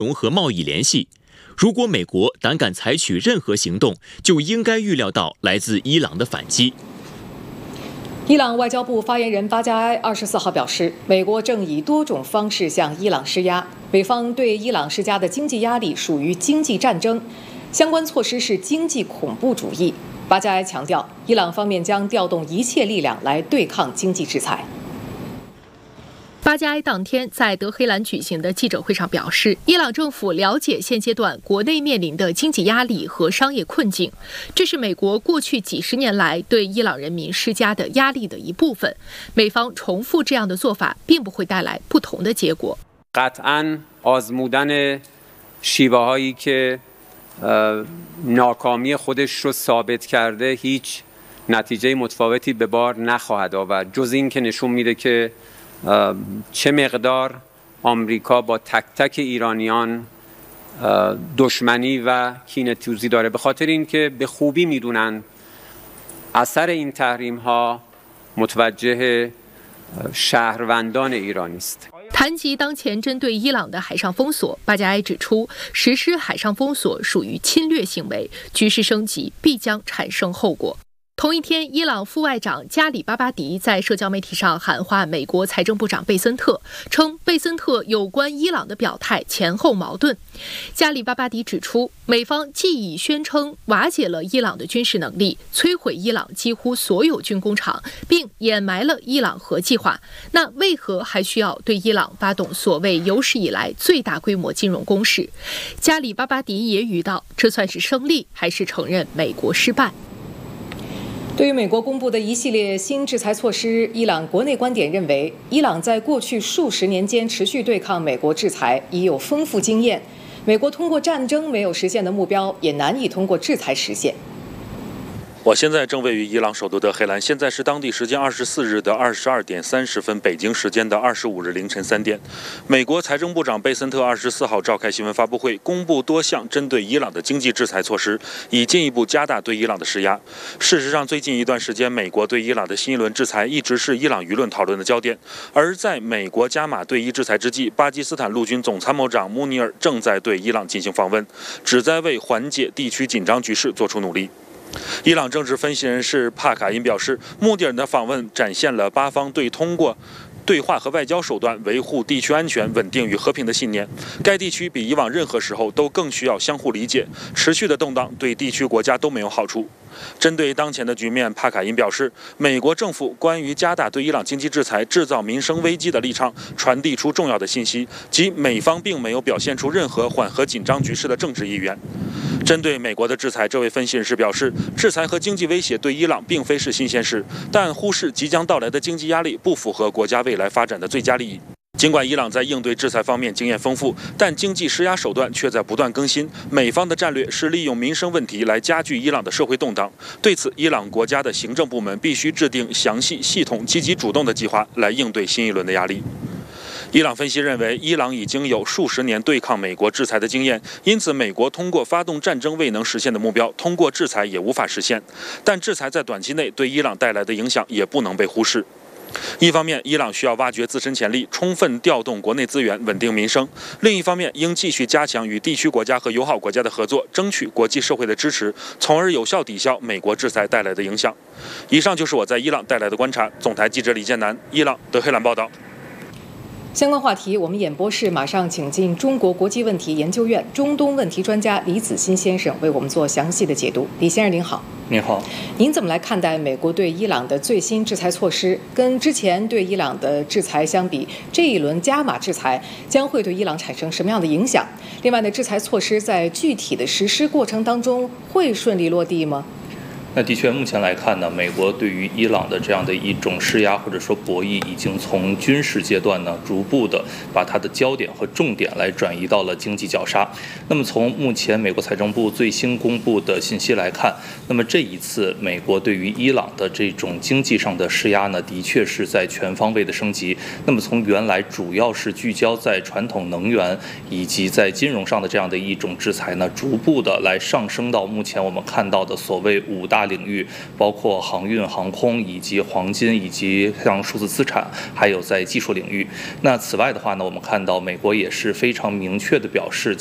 融合贸易联系。如果美国胆敢采取任何行动，就应该预料到来自伊朗的反击。 伊朗外交部发言人巴加埃24号表示，美国正以多种方式向伊朗施压，美方对伊朗施加的经济压力属于经济战争，相关措施是经济恐怖主义。巴加埃强调，伊朗方面将调动一切力量来对抗经济制裁。 巴加埃当天在德黑兰举行的记者会上表示，伊朗政府了解现阶段国内面临的经济压力和商业困境，这是美国过去几十年来对伊朗人民施加的压力的一部分。美方重复这样的做法，并不会带来不同的结果。 قطعاً آزمودن شیوه‌هایی که ناکامی خودش رو ثابت کرده هیچ نتیجه متفاوتی به بار نخواهد آورد جز این که نشون میده که چه مقدار آمریکا با تک تک ایرانیان دشمنی و کینه‌توزی داره به خاطر اینکه به خوبی میدونن اثر این تحریم ها متوجه شهروندان ایرانی است。 谈及当前针对伊朗的海上封锁，巴加埃指出，实施海上封锁属于侵略行为，局势升级必将产生后果。同一天，伊朗副外长加里巴巴迪在社交媒体上喊话美国财政部长贝森特，称贝森特有关伊朗的表态前后矛盾。加里巴巴迪指出，美方既已宣称瓦解了伊朗的军事能力，摧毁伊朗几乎所有军工厂，并掩埋了伊朗核计划，那为何还需要对伊朗发动所谓有史以来最大规模金融攻势？加里巴巴迪也语道，这算是胜利，还是承认美国失败？ 对于美国公布的一系列新制裁措施，伊朗国内观点认为，伊朗在过去数十年间持续对抗美国制裁，已有丰富经验。美国通过战争没有实现的目标，也难以通过制裁实现。 我现在正位于伊朗首都德黑兰，现在是当地时间24日的22点30分，北京时间的25日凌晨3点。美国财政部长贝森特24号召开新闻发布会，公布多项针对伊朗的经济制裁措施，以进一步加大对伊朗的施压。事实上，最近一段时间，美国对伊朗的新一轮制裁一直是伊朗舆论讨论的焦点。而在美国加码对伊制裁之际，巴基斯坦陆军总参谋长穆尼尔正在对伊朗进行访问，旨在为缓解地区紧张局势做出努力。伊朗政治分析人士帕卡因表示，穆迪尔的访问展现了巴方对通过对话和外交手段维护地区安全、稳定与和平的信念。该地区比以往任何时候都更需要相互理解，持续的动荡对地区国家都没有好处。针对当前的局面，帕卡因表示，美国政府关于加大对伊朗经济制裁、制造民生危机的立场传递出重要的信息，即美方并没有表现出任何缓和紧张局势的政治意愿。针对美国的制裁，这位分析人士表示，制裁和经济威胁对伊朗并非是新鲜事，但忽视即将到来的经济压力不符合国家未来发展的最佳利益。尽管伊朗在应对制裁方面经验丰富，但经济施压手段却在不断更新。美方的战略是利用民生问题来加剧伊朗的社会动荡。对此，伊朗国家的行政部门必须制定详细、系统、积极主动的计划来应对新一轮的压力。伊朗分析认为，伊朗已经有数十年对抗美国制裁的经验，因此美国通过发动战争未能实现的目标，通过制裁也无法实现。但制裁在短期内对伊朗带来的影响也不能被忽视。一方面，伊朗需要挖掘自身潜力，充分调动国内资源，稳定民生；另一方面，应继续加强与地区国家和友好国家的合作，争取国际社会的支持，从而有效抵消美国制裁带来的影响。以上就是我在伊朗带来的观察。总台记者李建南，伊朗德黑兰报道。 相关话题，我们演播室马上请进中国国际问题研究院中东问题专家李子欣先生为我们做详细的解读。李先生您好。 您好。 您怎么来看待美国对伊朗的最新制裁措施？跟之前对伊朗的制裁相比，这一轮加码制裁将会对伊朗产生什么样的影响？另外呢，制裁措施在具体的实施过程当中会顺利落地吗？ 那的确，目前来看呢，美国对于伊朗的这样的一种施压或者说博弈，已经从军事阶段呢，逐步的把它的焦点和重点来转移到了经济绞杀。那么从目前美国财政部最新公布的信息来看，那么这一次美国对于伊朗的这种经济上的施压呢，的确是在全方位的升级。那么从原来主要是聚焦在传统能源以及在金融上的这样的一种制裁呢，逐步的来上升到目前我们看到的所谓5大大领域，包括航运、航空以及黄金，以及像数字资产，还有在技术领域。那此外的话呢，我们看到美国也是非常明确地表示。